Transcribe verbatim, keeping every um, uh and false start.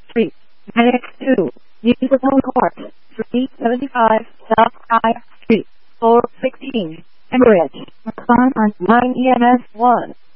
Street, Medic two, Newton Court, three seventy-five South High Street, floor sixteen, Cambridge. Respond on nine E M S one.